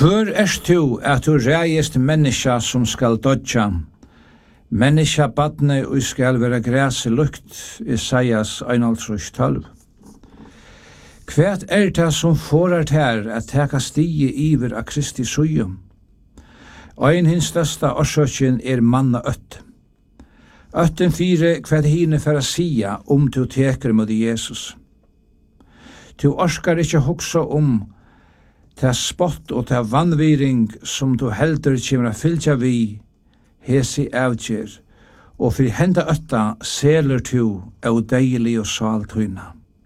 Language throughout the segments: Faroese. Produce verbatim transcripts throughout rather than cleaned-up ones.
Kvør erst du at du reist menneska som skal dodja, menneska badne og skal være græse lukt, Isaias einhaldtrýss tólv. Hvert er det som forar her at teka stige iver av Kristi sujum? Ein hins størsta orsøkjen er manna øtt. Øtten fire hver hine for å sia om du teker mot Jesus. Du orskar ikkje hoksa om til spott og til vannviring som du heldur kjemra fylgja vi, hesi avgjer, og for henda øtta seler tu av deilig og saltøyna.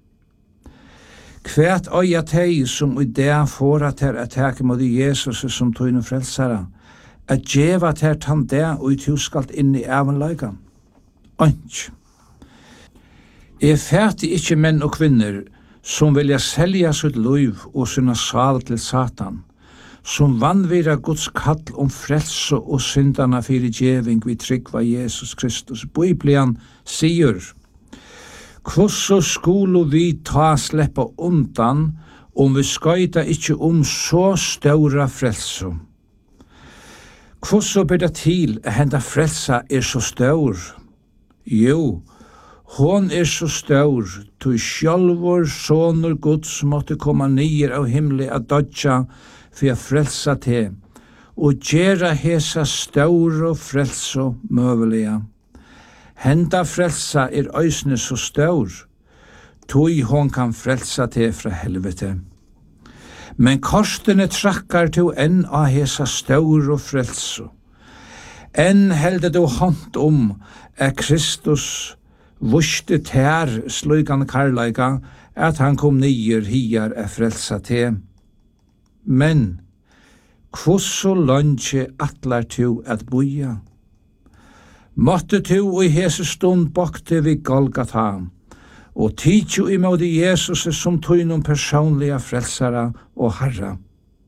Hvert øya teg som i det fåra til at teke mot Jesus som tøyne frelsara, at djeva til han det og i tu skalt inn i evenløygan. Ønsk. Er fæti ikkje menn og kvinner som vilja selja sitt liv og sinna sal til Satan, som vanvira Guds kall om frelse og syndana fyrir djeving vi tryggva Jesus Kristus. Biblian sier, «Hvordan skulle vi ta sleppa undan om vi skøyta ikkje om så ståra frelse? Hvordan ber det til at henda frelsa er så stor? Jo, hon er så stor, tu sjálvor sonur Guds måtte komma nyer av himli a dodja for a frelsa te, og gjera hesa stor og frelso møvelega. Henda frelsa er øysne så stor, tui hon kan frelsa te fra helvete. Men korstene trakkar tu enn av hesa stor og frelso. Enn helde du hånd om at Kristus vuste tær slugan karlaika at han kom nyer hiar er frelsa te. Men kvosso lunche atlar tu at boja? Måtte tu i hese stund bakte vi Golgata, og tidju i måte Jesus som tøynum personliga frelsara og harra.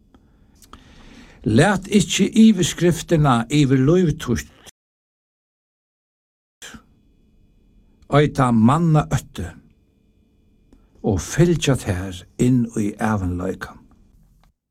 Læt ikkje iverskrifterna iver løyvtust, Øyta manna øtte, og fylgjat her inn i evenløykan.